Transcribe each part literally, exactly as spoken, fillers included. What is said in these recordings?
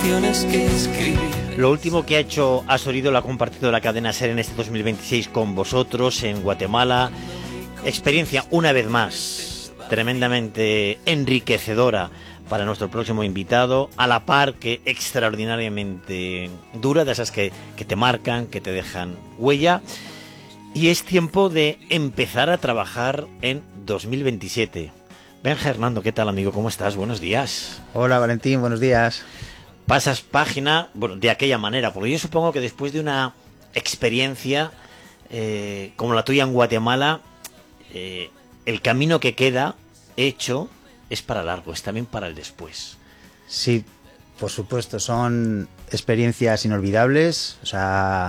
canciones que escribir. Lo último que ha hecho Asorido lo ha compartido la cadena SER en este dos mil veintiséis con vosotros en Guatemala. Experiencia, una vez más, tremendamente enriquecedora para nuestro próximo invitado, a la par que extraordinariamente dura, de esas que, que te marcan, que te dejan huella. Y es tiempo de empezar a trabajar en dos mil veintisiete. Benja Hernando, ¿qué tal, amigo? ¿Cómo estás? Buenos días. Hola, Valentín, buenos días. Pasas página, bueno, de aquella manera, porque yo supongo que después de una experiencia eh, como la tuya en Guatemala, eh, el camino que queda hecho es para largo, es también para el después. Sí, por supuesto, son experiencias inolvidables. O sea,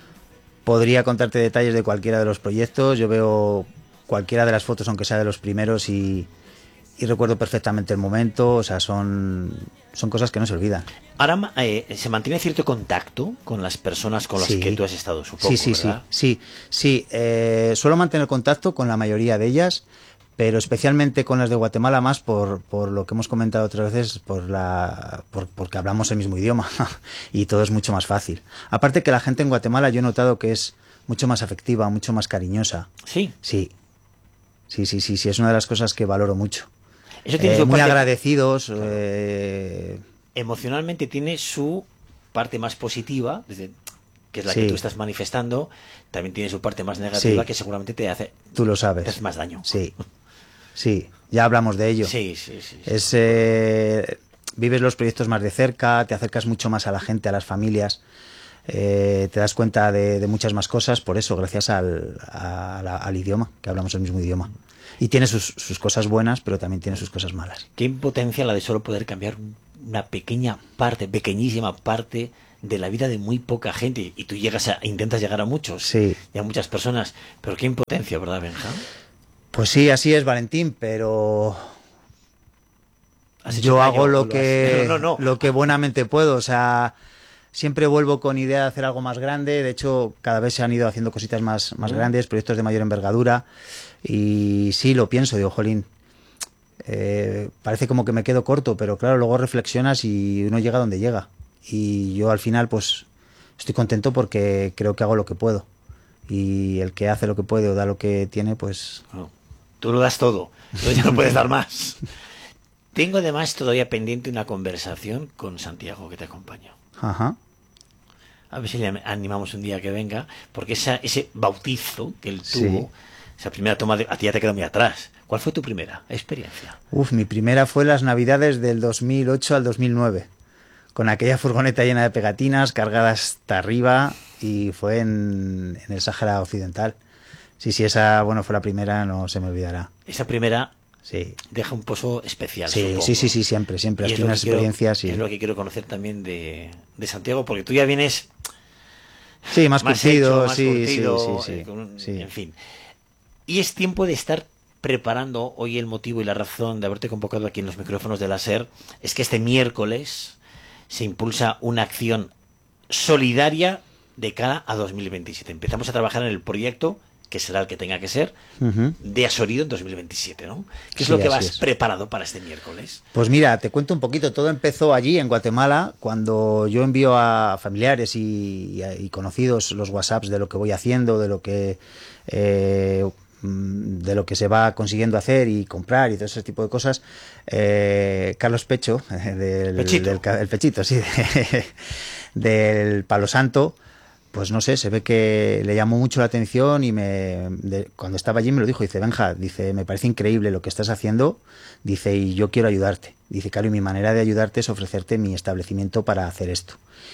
podría contarte detalles de cualquiera de los proyectos. Yo veo cualquiera de las fotos, aunque sea de los primeros, y, y recuerdo perfectamente el momento. O sea, son, son cosas que no se olvidan. Ahora, eh, ¿se mantiene cierto contacto con las personas con las Sí. que tú has estado, supongo, Sí, sí, ¿verdad? sí, sí, sí. Eh, suelo mantener contacto con la mayoría de ellas, pero especialmente con las de Guatemala, más por, por lo que hemos comentado otras veces, por la, por, porque hablamos el mismo idioma y todo es mucho más fácil. Aparte que la gente en Guatemala yo he notado que es mucho más afectiva, mucho más cariñosa. Sí. Sí, sí, sí, sí, sí, es una de las cosas que valoro mucho. Eso tiene Eh, su muy parte- agradecidos. Claro. Eh, Emocionalmente tiene su parte más positiva, desde, que es la Sí. que tú estás manifestando, también tiene su parte más negativa, Sí. que seguramente te hace, tú lo te sabes. hace más daño. Sí, sí, ya hablamos de ello. Sí, sí, sí. sí. Es, eh, vives los proyectos más de cerca, te acercas mucho más a la gente, a las familias, eh, te das cuenta de, de muchas más cosas, por eso, gracias al, a la- al idioma, que hablamos el mismo idioma. Y tiene sus, sus cosas buenas, pero también tiene sus cosas malas. Qué impotencia la de solo poder cambiar una pequeña parte, pequeñísima parte de la vida de muy poca gente. Y tú llegas a, intentas llegar a muchos, Sí. y a muchas personas. Pero qué impotencia, ¿verdad, Benja? Pues sí, así es, Valentín, pero ¿Has hecho yo daño hago o lo has- que, No, no, no. lo que buenamente puedo. O sea, siempre vuelvo con idea de hacer algo más grande. De hecho, cada vez se han ido haciendo cositas más, más Mm. grandes, proyectos de mayor envergadura. Y sí, lo pienso, digo, jolín, eh, parece como que me quedo corto, pero claro, luego reflexionas y uno llega donde llega. Y yo al final, pues, estoy contento porque creo que hago lo que puedo. Y el que hace lo que puede o da lo que tiene, pues... No, tú lo das todo, tú ya no puedes dar más. Tengo además todavía pendiente una conversación con Santiago, que te acompaña. Ajá. A ver si le animamos un día que venga, porque esa, ese bautizo que él Sí. tuvo, esa primera toma, de, a ti ya te quedó muy atrás. ¿Cuál fue tu primera experiencia? Uf, mi primera fue las navidades del dos mil ocho al dos mil nueve, con aquella furgoneta llena de pegatinas, cargada hasta arriba, y fue en, en el Sáhara Occidental. Sí, sí, esa, bueno, fue la primera, no se me olvidará. Esa primera Sí, deja un pozo especial, sí, supongo. sí, sí, sí, siempre, siempre. Y Las es lo, que primeras quiero, experiencias, sí. es lo que quiero conocer también de, de Santiago, porque tú ya vienes Sí, más, más curtido, hecho, más sí, curtido, sí, sí, eh, sí, con- sí. en fin. Y es tiempo de estar preparando. Hoy el motivo y la razón de haberte convocado aquí en los micrófonos de la SER es que este miércoles se impulsa una acción solidaria de cara a dos mil veintisiete. Empezamos a trabajar en el proyecto, que será el que tenga que ser, Ujú. de Asorido en dos mil veintisiete, ¿no? ¿Qué es Sí, lo que así vas es. preparado para este miércoles? Pues mira, te cuento un poquito. Todo empezó allí, en Guatemala, cuando yo envío a familiares y, y- y conocidos los WhatsApps de lo que voy haciendo, de lo que eh, mm, de lo que se va consiguiendo hacer y comprar y todo ese tipo de cosas. Eh, Carlos Pecho, del, Pechito. del ca- el Pechito, sí, de- del Palo Santo. Pues no sé, se ve que le llamó mucho la atención y me de- cuando estaba allí me lo dijo, dice, Benja, dice, me parece increíble lo que estás haciendo, dice, y yo quiero ayudarte. Dice, claro, y mi manera de ayudarte es ofrecerte mi establecimiento para hacer esto.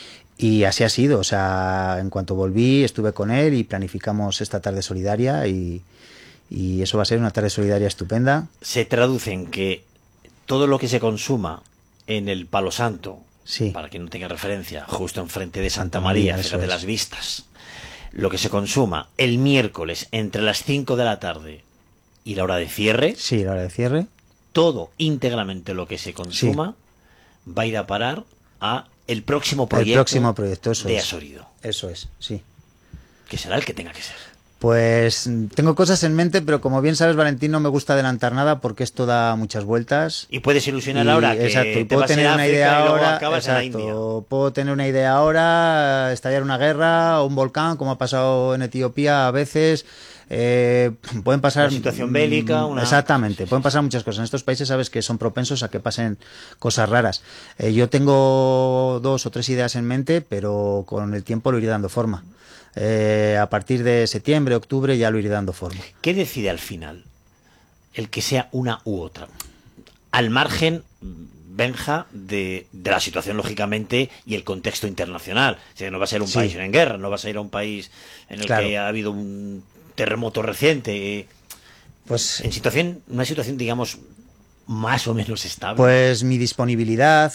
Y así ha sido, o sea, en cuanto volví estuve con él y planificamos esta tarde solidaria y, y eso va a ser una tarde solidaria estupenda. Se traduce en que todo lo que se consuma en el Palo Santo, Sí. para que no tenga referencia, justo enfrente de Santa, Santa María, María, cerca eso de es. las vistas, lo que se consuma el miércoles entre las cinco de la tarde y la hora de cierre, Sí, la hora de cierre. todo íntegramente lo que se consuma va a ir a parar a el próximo El proyecto, próximo proyecto, eso de es. Asorido, Eso es, sí. que será el que tenga que ser. Pues tengo cosas en mente, pero como bien sabes, Valentín, no me gusta adelantar nada porque esto da muchas vueltas. Y puedes ilusionar ahora que exacto, y te puedo vas tener a ir a una África idea y luego ahora, acabas en la exacto, India. puedo tener una idea ahora, estallar una guerra o un volcán, como ha pasado en Etiopía a veces. Eh, pueden pasar Una situación bélica, una... exactamente, Sí, sí, pueden pasar sí. muchas cosas. En estos países sabes que son propensos a que pasen cosas raras. Eh, yo tengo dos o tres ideas en mente, pero con el tiempo lo iré dando forma. Eh, a partir de septiembre, octubre ya lo iré dando forma. ¿Qué decide al final? El que sea una u otra. Al margen, Benja, de, de la situación, lógicamente, y el contexto internacional. O sea, no va a ser un Sí. país en guerra, no vas a ir a un país en el Claro. que ha habido un terremoto reciente. Pues En situación, una situación, digamos, más o menos estable. Pues mi disponibilidad,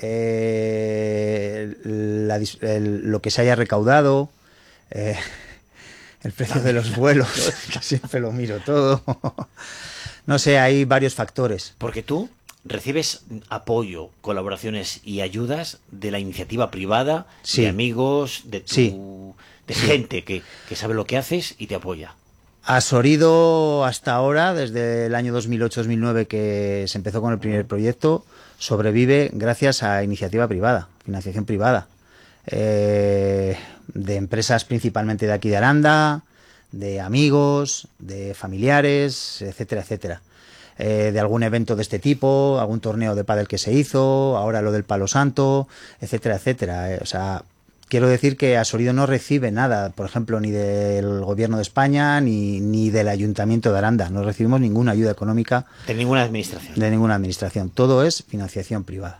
eh, la dis- el- lo que se haya recaudado, eh, el precio de los vuelos, que siempre lo miro todo. No sé, hay varios factores. Porque tú recibes apoyo, colaboraciones y ayudas de la iniciativa privada, Sí. de amigos, de tu, Sí. de gente que, que sabe lo que haces y te apoya. A Sorido hasta ahora, desde el año dos mil ocho dos mil nueve que se empezó con el primer proyecto, sobrevive gracias a iniciativa privada, financiación privada, eh, de empresas principalmente de aquí de Aranda, de amigos, de familiares, etcétera, etcétera. Eh, de algún evento de este tipo, algún torneo de pádel que se hizo, ahora lo del Palo Santo, etcétera, etcétera. Eh, o sea, quiero decir que Asorido no recibe nada, por ejemplo, ni del gobierno de España ni, ni del ayuntamiento de Aranda. No recibimos ninguna ayuda económica De ninguna administración. de ninguna administración. Todo es financiación privada.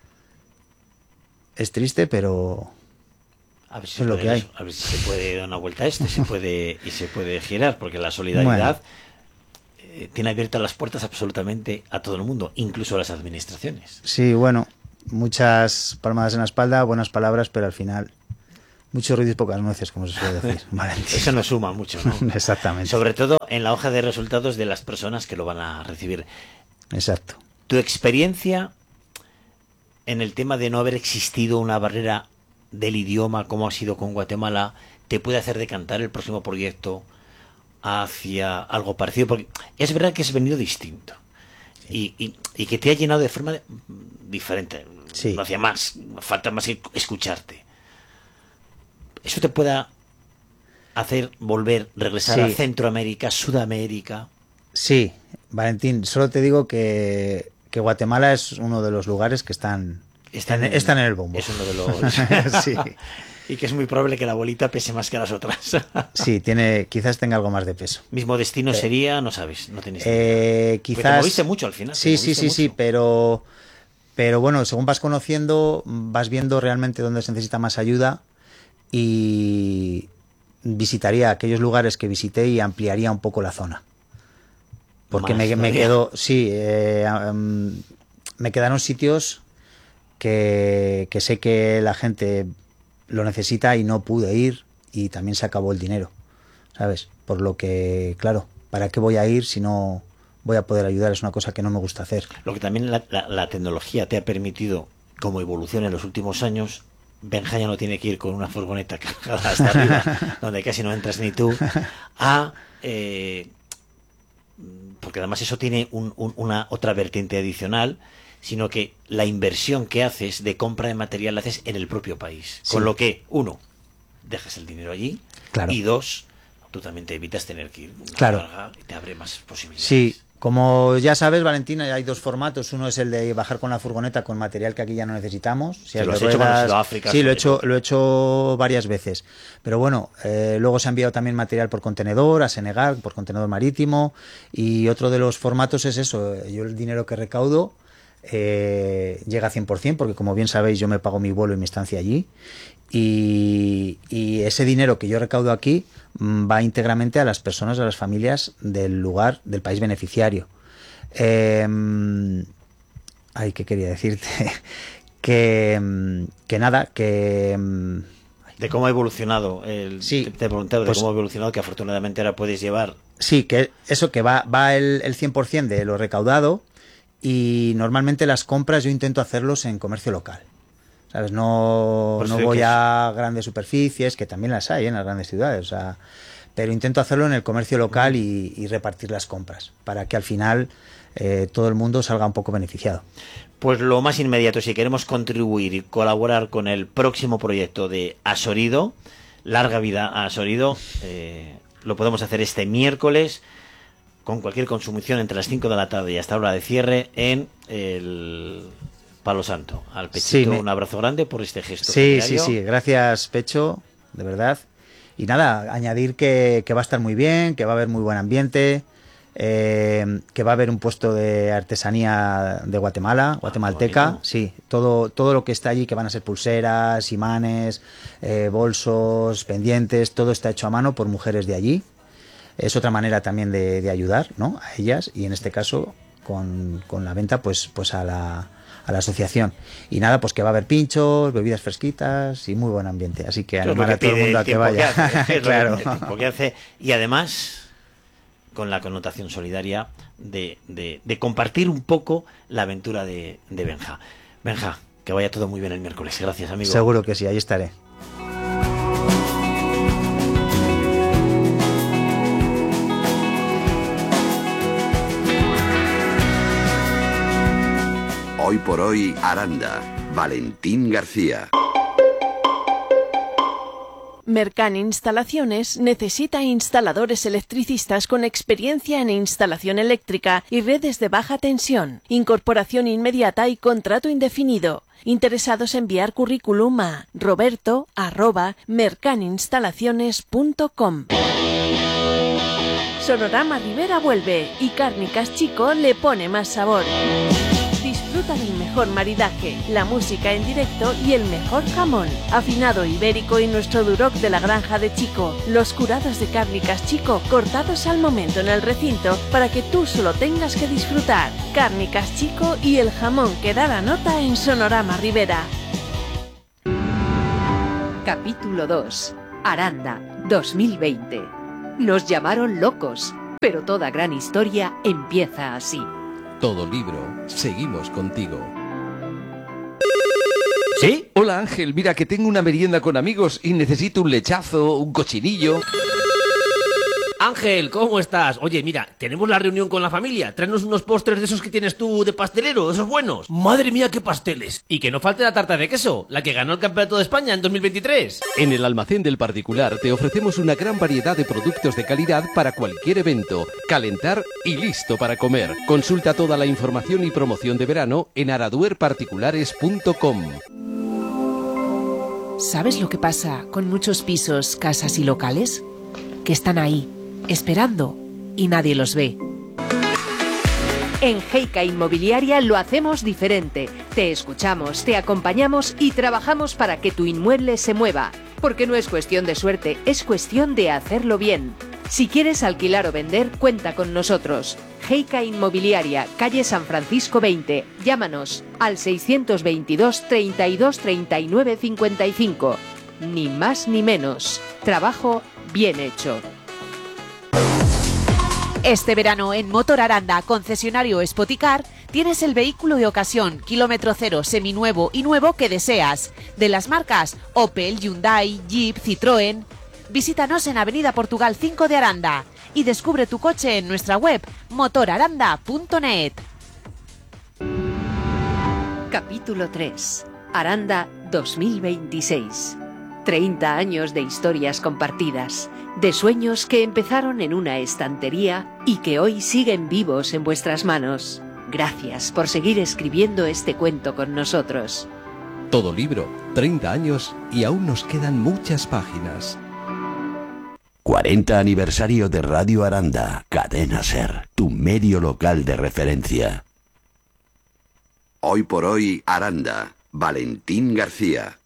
Es triste, pero A ver si, es lo puede- que hay. a ver si se puede dar una vuelta a esto y se puede, y se puede girar, porque la solidaridad eh, tiene abiertas las puertas absolutamente a todo el mundo, incluso a las administraciones. sí, bueno, muchas palmadas en la espalda, buenas palabras, pero al final mucho ruido y pocas nueces, como se suele decir. Valentín. Eso no suma mucho, ¿no? Exactamente. Sobre todo en la hoja de resultados de las personas que lo van a recibir. Exacto. Tu experiencia en el tema de no haber existido una barrera del idioma como ha sido con Guatemala, te puede hacer decantar el próximo proyecto hacia algo parecido, porque es verdad que has venido distinto y, y, y que te ha llenado de forma de- diferente, Sí. hacia más, falta más que escucharte. Eso te pueda hacer volver, regresar Sí. a Centroamérica, Sudamérica. Sí, Valentín, solo te digo que, que Guatemala es uno de los lugares que están, están, en- están en el bombo. Es uno de los... Sí. Y que es muy probable que la bolita pese más que las otras. Sí, tiene, quizás tenga algo más de peso. Mismo destino Eh, sería, no sabes, no tienes idea. Eh, Porque quizás. te moviste mucho al final. te Sí, sí, moviste sí, sí, mucho. pero, pero bueno, según vas conociendo, vas viendo realmente dónde se necesita más ayuda y visitaría aquellos lugares que visité y ampliaría un poco la zona. Porque Más me, me todavía. quedo, sí, eh, um, me quedaron sitios que, que sé que la gente lo necesita y no pude ir y también se acabó el dinero, ¿sabes? Por lo que, claro, ¿para qué voy a ir si no voy a poder ayudar? Es una cosa que no me gusta hacer. Lo que también la, la- la tecnología te ha permitido, como evolución en los últimos años, Benja ya no tiene que ir con una furgoneta cargada hasta arriba, donde casi no entras ni tú, a... eh, porque además eso tiene un- un- una otra vertiente adicional, sino que la inversión que haces de compra de material la haces en el propio país. Sí. Con lo que, uno, dejas el dinero allí, Claro. y dos, tú también te evitas tener que ir una Claro. carga y te abre más posibilidades. Sí, como ya sabes, Valentina, hay dos formatos. Uno es el de bajar con la furgoneta con material que aquí ya no necesitamos. Si Sí, es lo de has hecho cuando has ruedas- ido a África, Sí, lo he sobre hecho, todo. lo he hecho varias veces. Pero bueno, eh, luego se ha enviado también material por contenedor a Senegal, por contenedor marítimo. Y otro de los formatos es eso. Yo el dinero que recaudo eh, llega a cien por ciento, porque como bien sabéis, yo me pago mi vuelo y mi estancia allí. Y, y ese dinero que yo recaudo aquí mm, va íntegramente a las personas, a las familias del lugar, del país beneficiario. Eh, ay, ¿qué quería decirte? que, mm, que nada, que... mm, De cómo ha evolucionado el, Sí, te, te he preguntado de pues- cómo ha evolucionado, que afortunadamente ahora puedes llevar. Sí, que eso, que va, va el, el cien por ciento de lo recaudado y normalmente las compras yo intento hacerlos en comercio local. ¿Sabes? No, Pues no sí, voy que a grandes superficies, que también las hay en las grandes ciudades. O sea, pero intento hacerlo en el comercio local y, y repartir las compras, para que al final eh, todo el mundo salga un poco beneficiado. Pues lo más inmediato, si queremos contribuir y colaborar con el próximo proyecto de Asorido, larga vida a Asorido, eh, lo podemos hacer este miércoles con cualquier consumición entre las cinco de la tarde y hasta la hora de cierre en el Palo Santo. Al Pechito, sí, me... un abrazo grande por este gesto. Sí, sí, sí, gracias Pecho, de verdad. Y nada, añadir que, que va a estar muy bien, que va a haber muy buen ambiente, eh, que va a haber un puesto de artesanía de Guatemala, guatemalteca, ah, sí, todo, todo lo que está allí, que van a ser pulseras, imanes, eh, bolsos, pendientes, todo está hecho a mano por mujeres de allí. Es otra manera también de, de ayudar, ¿no?, a ellas, y en este caso con, con la venta pues, pues a la... a la asociación. Y nada, pues que va a haber pinchos, bebidas fresquitas y muy buen ambiente. Así que animar a todo el mundo a que vaya. Que hace, claro. El tiempo que hace. Y además, con la connotación solidaria de, de, de compartir un poco la aventura de, de Benja. Benja, que vaya todo muy bien el miércoles. Gracias, amigo. Seguro que sí, ahí estaré. Hoy por hoy, Aranda. Valentín García. Mercan Instalaciones necesita instaladores electricistas con experiencia en instalación eléctrica y redes de baja tensión, incorporación inmediata y contrato indefinido. Interesados en enviar currículum a roberto arroba mercaninstalaciones punto com. Sonorama Rivera vuelve y Cárnicas Chico le pone más sabor. Disfruta del mejor maridaje, la música en directo y el mejor jamón. Afinado ibérico y nuestro duroc de la granja de Chico. Los curados de Cárnicas Chico cortados al momento en el recinto para que tú solo tengas que disfrutar. Cárnicas Chico y el jamón que da la nota en Sonorama Rivera. Capítulo dos. Aranda, dos mil veinte. Nos llamaron locos, pero toda gran historia empieza así. Todo libro, seguimos contigo. ¿Sí? Hola Ángel, mira que tengo una merienda con amigos y necesito un lechazo, un cochinillo. Ángel, ¿cómo estás? Oye, mira, tenemos la reunión con la familia. Tráenos unos postres de esos que tienes tú de pastelero, esos buenos. Madre mía, qué pasteles. Y que no falte la tarta de queso, la que ganó el Campeonato de España en dos mil veintitrés. En el Almacén del Particular te ofrecemos una gran variedad de productos de calidad para cualquier evento, calentar y listo para comer. Consulta toda la información y promoción de verano en araduer particulares punto com. ¿Sabes lo que pasa con muchos pisos, casas y locales? Que están ahí, esperando, y nadie los ve. En Heika Inmobiliaria lo hacemos diferente. Te escuchamos, te acompañamos y trabajamos para que tu inmueble se mueva. Porque no es cuestión de suerte, es cuestión de hacerlo bien. Si quieres alquilar o vender, cuenta con nosotros. Heika Inmobiliaria, calle San Francisco veinte. Llámanos al seiscientos veintidós, treinta y dos, treinta y nueve, cincuenta y cinco. Ni más ni menos. Trabajo bien hecho. Este verano en Motor Aranda, concesionario Spoticar, tienes el vehículo de ocasión, kilómetro cero, seminuevo y nuevo que deseas. De las marcas Opel, Hyundai, Jeep, Citroën. Visítanos en Avenida Portugal cinco de Aranda y descubre tu coche en nuestra web motor aranda punto net. Capítulo tres. Aranda dos mil veintiséis. treinta años de historias compartidas, de sueños que empezaron en una estantería y que hoy siguen vivos en vuestras manos. Gracias por seguir escribiendo este cuento con nosotros. Todo libro, treinta años y aún nos quedan muchas páginas. cuarenta aniversario de Radio Aranda, Cadena Ser, tu medio local de referencia. Hoy por hoy, Aranda, Valentín García.